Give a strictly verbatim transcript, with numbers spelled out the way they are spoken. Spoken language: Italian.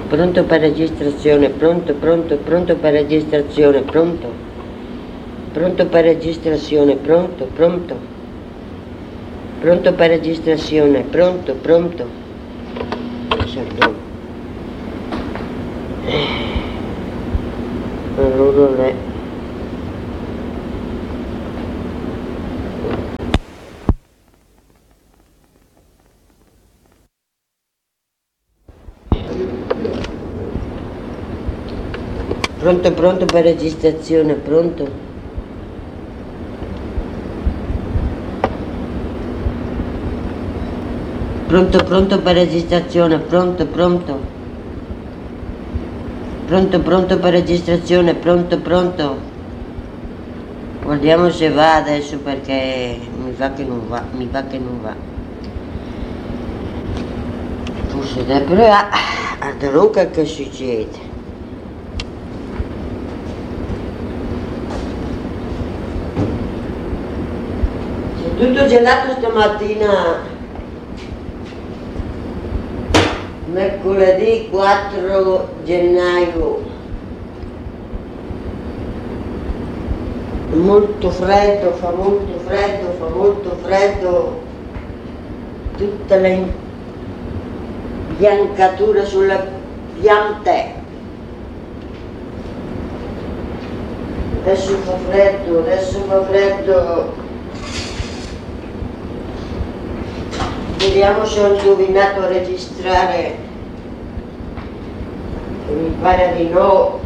Pronto per registrazione, pronto, pronto, pronto per registrazione, pronto. Pronto per registrazione, pronto, pronto. Pronto per registrazione, pronto, pronto. Pardon. Non è. Pronto, pronto per registrazione, pronto. Pronto, pronto per registrazione, pronto, pronto. Pronto, pronto per registrazione, pronto, pronto. Guardiamo se va adesso perché mi fa che non va, mi fa che non va. Forse da però a Daruca che succede? Tutto gelato stamattina, mercoledì quattro gennaio, molto freddo, fa molto freddo, fa molto freddo, tutta la imbiancatura sulle piante. Adesso fa freddo, adesso fa freddo. Vediamo se ho indovinato a registrare, mi pare di no.